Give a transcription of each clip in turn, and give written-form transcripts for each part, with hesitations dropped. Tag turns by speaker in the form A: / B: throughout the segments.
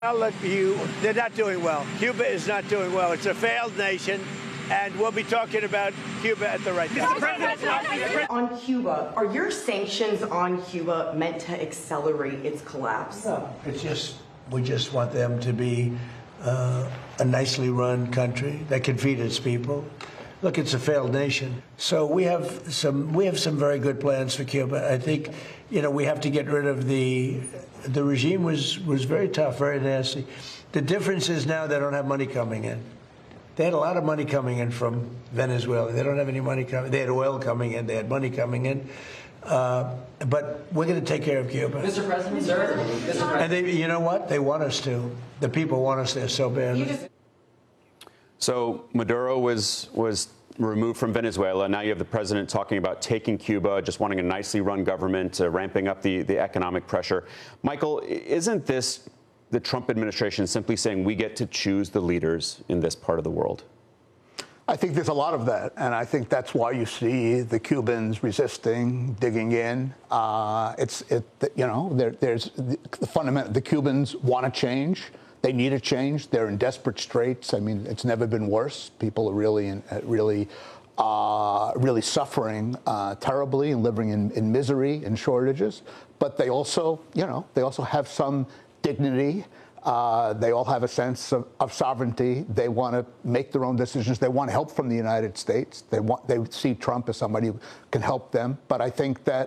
A: I'll let you. They're not doing well. Cuba is not doing well. It's a failed nation, and we'll be talking about Cuba at the right time.
B: On Cuba, are your sanctions on Cuba meant to accelerate its collapse?
A: No, we just want them to be a nicely run country that can feed its people. Look, it's a failed nation. So we have some very good plans for Cuba. I think, we have to get rid of the regime was very tough, very nasty. The difference is now they don't have money coming in. They had a lot of money coming in from Venezuela. They don't have any money coming. They had oil coming in. They had money coming in. But we're going to take care of Cuba.
C: Mr. President, sir. Mr. President.
A: And you know what? They want us to. The people want us there so badly.
D: So Maduro was removed from Venezuela. Now you have the president talking about taking Cuba, just wanting a nicely run government, ramping up the economic pressure. Michael, isn't this the Trump administration simply saying we get to choose the leaders in this part of the world?
E: I think there's a lot of that, and I think that's why you see the Cubans resisting, digging in. There's the fundamental. The Cubans want to change. They need a change. They're in desperate straits. I mean, it's never been worse. People are really suffering terribly and living in misery and shortages. But they also have some dignity. They all have a sense of sovereignty. They want to make their own decisions. They want help from the United States. They see Trump as somebody who can help them. But I think that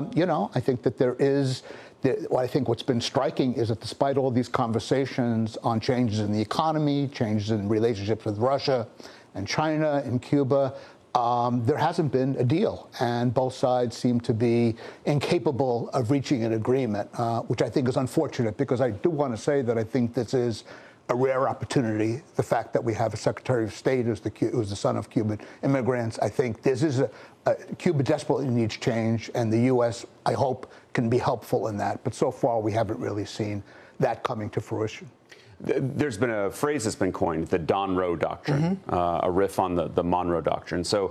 E: I think what's been striking is that despite all these conversations on changes in the economy, changes in relationships with Russia and China and Cuba, there hasn't been a deal. And both sides seem to be incapable of reaching an agreement, which I think is unfortunate, because I do want to say that I think this is a rare opportunity. The fact that we have a Secretary of State who's the son of Cuban immigrants, I think this is Cuba desperately needs change, and the U.S., I hope, can be helpful in that. But so far, we haven't really seen that coming to fruition.
D: There's been a phrase that's been coined, the Don Roe Doctrine, a riff on the Monroe Doctrine. So,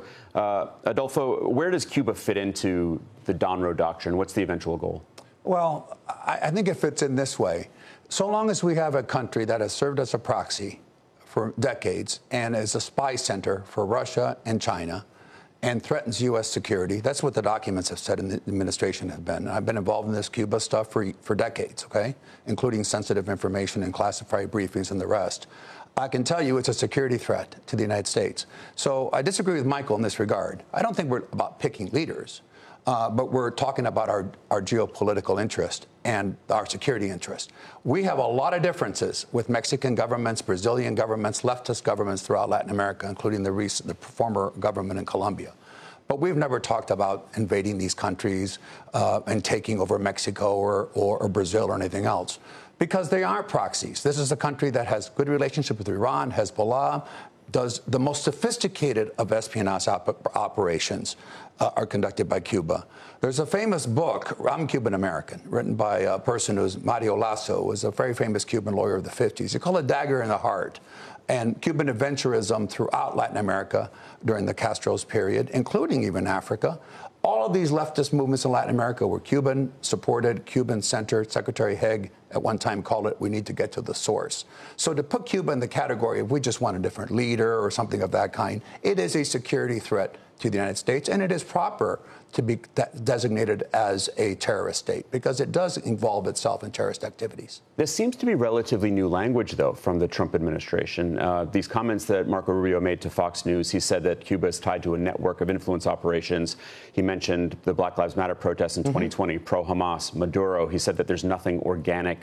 D: Adolfo, where does Cuba fit into the Don Roe Doctrine? What's the eventual goal?
F: Well, I think it fits in this way. So long as we have a country that has served as a proxy for decades and is a spy center for Russia and China and threatens U.S. security, that's what the documents have said in the administration have been. I've been involved in this Cuba stuff for decades, okay, including sensitive information and classified briefings and the rest. I can tell you it's a security threat to the United States. So I disagree with Michael in this regard. I don't think we're about picking leaders. But we're talking about our geopolitical interest and our security interest. We have a lot of differences with Mexican governments, Brazilian governments, leftist governments throughout Latin America, including the former government in Colombia. But we've never talked about invading these countries and taking over Mexico or Brazil or anything else, because they aren't proxies. This is a country that has good relationship with Iran, Hezbollah, does the most sophisticated of espionage operations are conducted by Cuba. There's a famous book, I'm Cuban American, written by a person who's Mario Lasso, was a very famous Cuban lawyer of the 50s. He called it Dagger in the Heart. And Cuban adventurism throughout Latin America during the Castro's period, including even Africa. All of these leftist movements in Latin America were Cuban supported, Cuban centered. Secretary Haig at one time called it, we need to get to the source. So to put Cuba in the category of we just want a different leader or something of that kind, it is a security threat to the United States, and it is proper to be designated as a terrorist state because it does involve itself in terrorist activities.
D: This seems to be relatively new language, though, from the Trump administration. These comments that Marco Rubio made to Fox News, he said that Cuba is tied to a network of influence operations. He mentioned the Black Lives Matter protests in 2020, pro-Hamas, Maduro. He said that there's nothing organic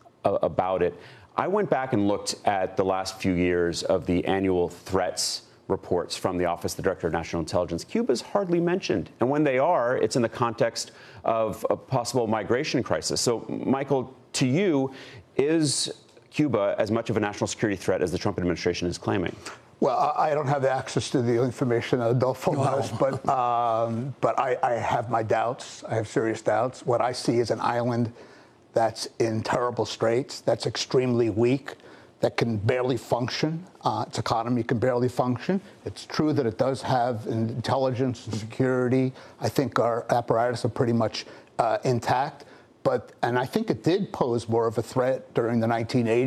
D: about it. I went back and looked at the last few years of the annual threats reports from the Office of the Director of National Intelligence. Cuba's hardly mentioned. And when they are, it's in the context of a possible migration crisis. So, Michael, to you, is Cuba as much of a national security threat as the Trump administration is claiming?
E: Well, I don't have access to the information that Adolfo does, but I have my doubts. I have serious doubts. What I see is an island that's in terrible straits, that's extremely weak, that can barely function. Its economy can barely function. It's true that it does have intelligence and security. I think our apparatus are pretty much intact. and I think it did pose more of a threat during the 1980s.